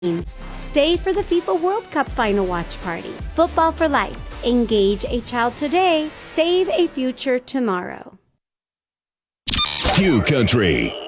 Stay for the FIFA World Cup final watch party. Football for life. Engage a child today. Save a future tomorrow. Q Country.